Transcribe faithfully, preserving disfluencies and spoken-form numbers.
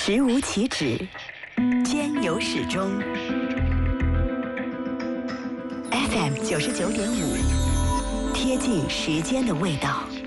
时无其止，间有始终。F M 九十九点五，贴近时间的味道。